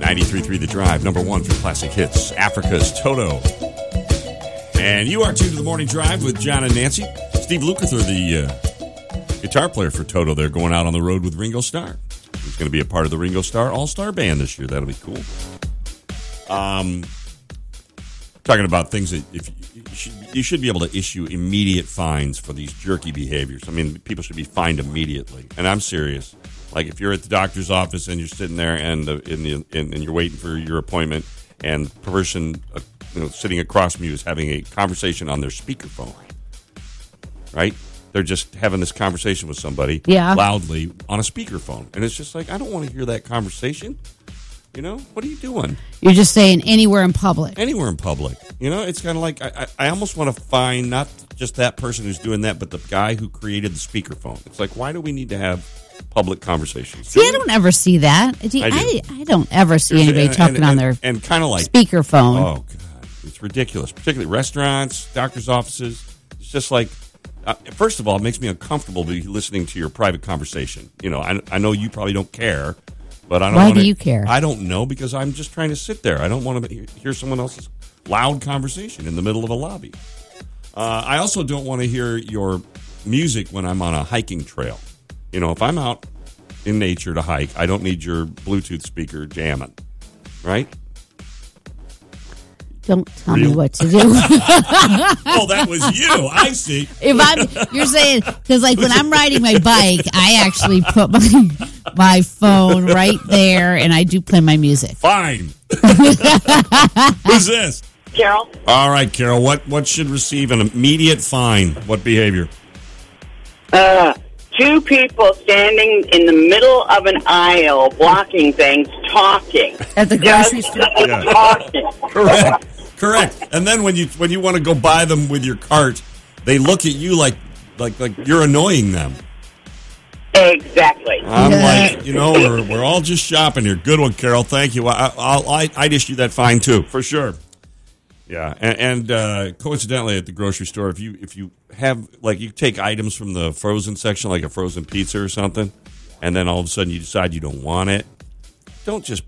93.3 The Drive, number one for classic hits, Africa's Toto. And you are tuned to the Morning Drive with John and Nancy. Steve Lukather, the guitar player for Toto, they're going out on the road with Ringo Starr. He's going to be a part of the Ringo Starr All-Star Band this year. That'll be cool. Talking about things that you should be able to issue immediate fines for these jerky behaviors. I mean, people should be fined immediately. And I'm serious. Like if you're at the doctor's office and you're sitting there and you're waiting for your appointment, and the person sitting across from you is having a conversation on their speakerphone, right? They're just having this conversation with somebody loudly on a speakerphone. And it's just like, I don't want to hear that conversation. What are you doing? You're just saying anywhere in public. Anywhere in public. It's kind of like, I almost want to find not just that person who's doing that, but the guy who created the speakerphone. It's like, why do we need to have public conversations? See, I don't ever see that. I don't ever see anybody talking on their and kind of like speakerphone. Oh, God. It's ridiculous. Particularly restaurants, doctor's offices. It's just like, first of all, it makes me uncomfortable to be listening to your private conversation. I know you probably don't care. But I don't Why do you care? I don't know, because I'm just trying to sit there. I don't want to hear someone else's loud conversation in the middle of a lobby. I also don't want to hear your music when I'm on a hiking trail. If I'm out in nature to hike, I don't need your Bluetooth speaker jamming, right? Don't tell me what to do. Oh, that was you. I see. You're saying, because like when I'm riding my bike, I actually put my phone right there and I do play my music. Fine. Who's this? Carol. All right, Carol. What should receive an immediate fine? What behavior? Two people standing in the middle of an aisle, blocking ththings, talking. At the grocery store? Yeah. Talking. Correct. And then when you want to go buy them with your cart, they look at you like you're annoying them. Exactly. I'm like, we're all just shopping here. Good one, Carol. Thank you. I'd issue that fine too, for sure. Yeah, and coincidentally, at the grocery store, if you have you take items from the frozen section, like a frozen pizza or something, and then all of a sudden you decide you don't want it, don't just